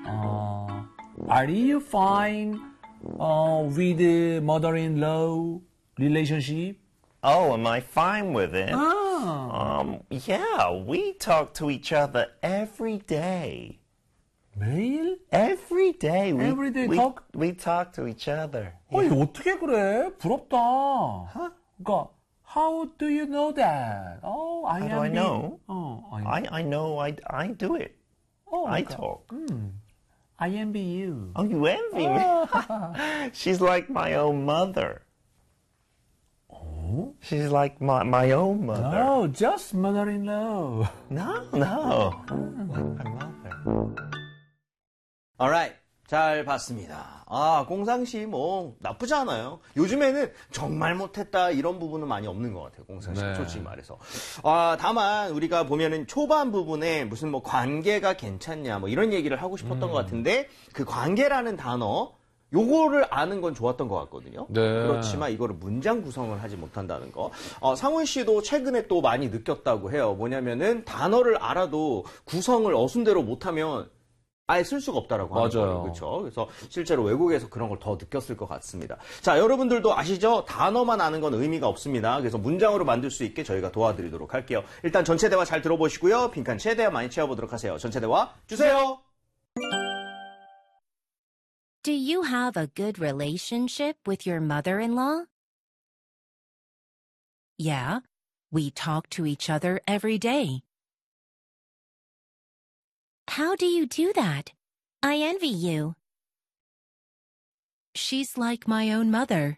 Are you fine with the mother-in-law relationship? Oh, am I fine with it? Ah. Yeah, we talk to each other every day. 매일? Every day. Every day talk? We talk to each other. 아니, 어떻게 그래? 부럽다. 그러니까, how do you know that? How do I know? I know I do it. I 그러니까. talk. I envy you. Oh, you envy me? She's like my own mother. Oh? She's like my own mother. No, just mother-in-law. No. Like my mother. Alright. 잘 봤습니다. 공상시 뭐 나쁘지 않아요. 요즘에는 정말 못했다 이런 부분은 많이 없는 것 같아요. 공상시 네. 솔직히 말해서. 다만 우리가 보면은 초반 부분에 무슨 뭐 관계가 괜찮냐 뭐 이런 얘기를 하고 싶었던 것 같은데 그 관계라는 단어 요거를 아는 건 좋았던 것 같거든요. 네. 그렇지만 이거를 문장 구성을 하지 못한다는 거. 상훈 씨도 최근에 또 많이 느꼈다고 해요. 뭐냐면은 단어를 알아도 구성을 어순대로 못하면 아예 쓸 수가 없다라고 하는 거예요. 그렇죠? 그래서 실제로 외국에서 그런 걸 더 느꼈을 것 같습니다. 자, 여러분들도 아시죠? 단어만 아는 건 의미가 없습니다. 그래서 문장으로 만들 수 있게 저희가 도와드리도록 할게요. 일단 전체 대화 잘 들어보시고요. 빈칸 최대한 많이 채워보도록 하세요. 전체 대화 주세요. Do you have a good relationship with your mother-in-law? Yeah, we talk to each other every day. How do you do that? I envy you. She's like my own mother.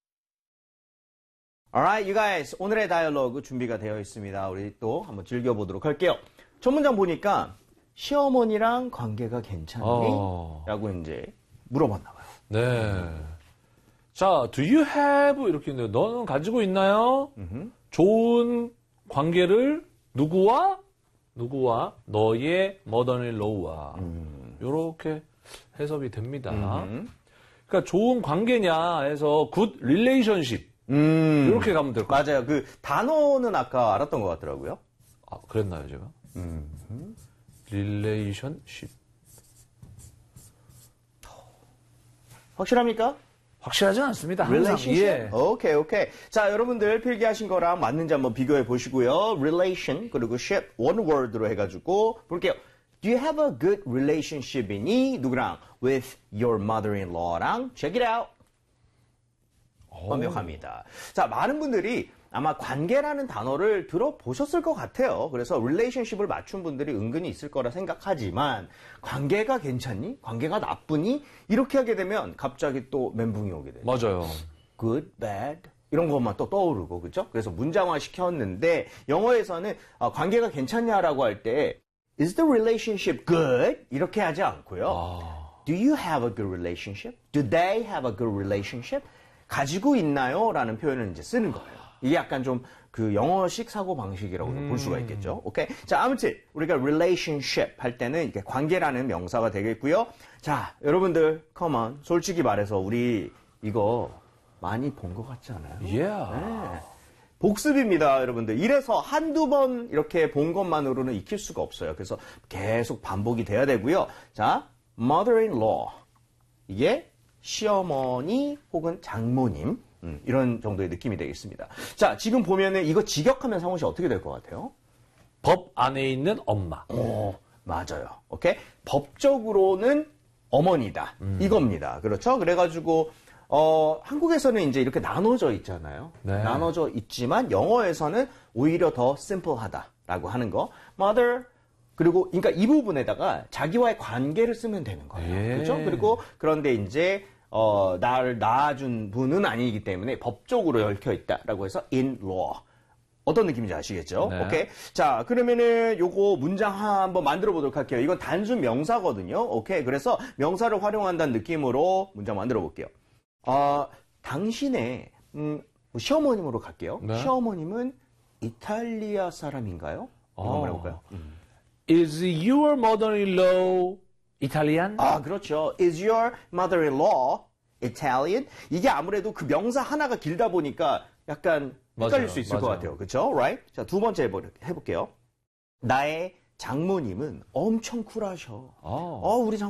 Alright, you guys. 오늘의 다이얼로그 준비가 되어 있습니다. 우리 또 한번 즐겨보도록 할게요. 첫 문장 보니까 시어머니랑 관계가 괜찮니? 라고 이제 물어봤나 봐요. 네. 자, do you have 이렇게 있는데 너는 가지고 있나요? 좋은 관계를 누구와 너의 mother-in-law와 이렇게 해석이 됩니다. 그러니까 좋은 관계냐 해서 good relationship 이렇게 가면 될 것 같아요. 맞아요. 그 단어는 아까 알았던 것 같더라고요. 그랬나요 제가? relationship 확실합니까? 확실하진 않습니다. relationship? 오케이. 자, 여러분들 필기하신 거랑 맞는지 한번 비교해 보시고요. relation 그리고 ship one word로 해가지고 볼게요. Do you have a good relationship이니? 누구랑? With your mother-in-law랑 check it out. 완벽합니다. 자, 많은 분들이 아마 관계라는 단어를 들어보셨을 것 같아요. 그래서 relationship을 맞춘 분들이 은근히 있을 거라 생각하지만 관계가 괜찮니? 관계가 나쁘니? 이렇게 하게 되면 갑자기 또 멘붕이 오게 돼요. 맞아요. good, bad 이런 것만 또 떠오르고 그렇죠? 그래서 문장화 시켰는데 영어에서는 관계가 괜찮냐라고 할 때 is the relationship good? 이렇게 하지 않고요. Do you have a good relationship? Do they have a good relationship? 가지고 있나요? 라는 표현을 이제 쓰는 거예요. 이게 약간 좀 그 영어식 사고 방식이라고 볼 수가 있겠죠. 오케이. 자, 아무튼 우리가 relationship 할 때는 이렇게 관계라는 명사가 되겠고요. 자, 여러분들, come on. 솔직히 말해서 우리 이거 많이 본 것 같지 않아요? Yeah. 네. 복습입니다, 여러분들. 이래서 한두 번 이렇게 본 것만으로는 익힐 수가 없어요. 그래서 계속 반복이 돼야 되고요. 자, mother-in-law. 이게 시어머니 혹은 장모님. 이런 정도의 느낌이 되겠습니다. 자, 지금 보면은 이거 직역하면 상훈 씨 어떻게 될 것 같아요? 법 안에 있는 엄마. 맞아요. 오케이? 법적으로는 어머니다. 이겁니다. 그렇죠? 그래가지고, 한국에서는 이제 이렇게 나눠져 있잖아요. 네. 나눠져 있지만 영어에서는 오히려 더 심플하다라고 하는 거. mother, 그리고, 그러니까 이 부분에다가 자기와의 관계를 쓰면 되는 거예요. 예. 그렇죠? 그리고 그런데 이제, 나를 낳아준 분은 아니기 때문에 법적으로 얽혀있다라고 해서 in law. 어떤 느낌인지 아시겠죠? 네. 오케이. 자, 그러면은 요거 문장 한번 만들어 보도록 할게요. 이건 단순 명사거든요. 오케이. 그래서 명사를 활용한다는 느낌으로 문장 만들어 볼게요. 당신의, 시어머님으로 갈게요. 네. 시어머님은 이탈리아 사람인가요? 이거 한번 해볼까요? Is your mother-in-law Italian? 그렇죠. Is your mother-in-law Italian? 이게 아무래도 그 명사 하나가 길다 보니까 약간 헷갈릴 맞아요. 수 있을 것 맞아요. 같아요. 그렇죠? Right? 자, 두 번째 해볼게요. 나의 장모님은 엄청 쿨하셔. 우리